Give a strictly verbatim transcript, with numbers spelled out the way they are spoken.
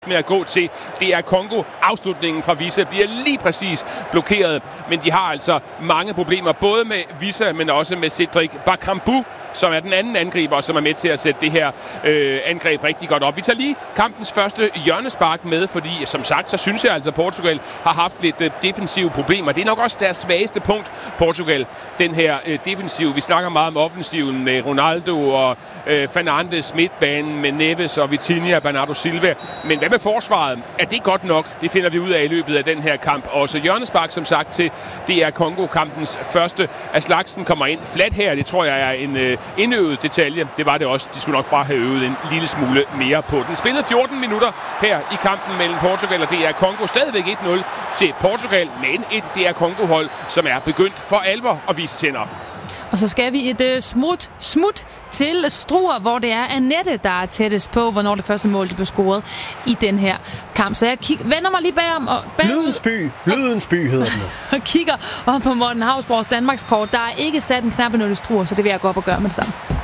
med at gå til D R Congo. Afslutningen fra Visa bliver lige præcis blokeret, men de har altså mange problemer, både med Visa, men også med Cedric Bakambu, som er den anden angriber, som er med til at sætte det her øh, angreb rigtig godt op. Vi tager lige kampens første hjørnespark med, fordi som sagt, så synes jeg altså, at Portugal har haft lidt øh, defensive problemer. Det er nok også deres svageste punkt, Portugal, den her øh, defensiv. Vi snakker meget om offensiven med Ronaldo og øh, Fernandes, midtbanen med Neves og Vitinha, Bernardo Silva. Men hvad med forsvaret? Er det godt nok? Det finder vi ud af i løbet af den her kamp. Også hjørnespark, som sagt, til D R Congo-kampens første af slagsen kommer ind. Flat her, det tror jeg er en øh, indøvet detalje. Det var det også. De skulle nok bare have øvet en lille smule mere på den. Spillede fjorten minutter her i kampen mellem Portugal og D R Congo. Stadigvæk et nul til Portugal, men et D R Congo-hold, som er begyndt for alvor at vise tænder. Og så skal vi et uh, smut, smut til Struer, hvor det er Annette, der er tættest på, hvornår det første mål det blev scoret i den her kamp. Så jeg kig- vender mig lige bagom. Og bag- Lydens by. Lydens by hedder den. Og kigger op på Morten Hausborgs Danmarkskort. Der er ikke sat en knap i Struer, så det vil jeg gå op og gøre med det samme.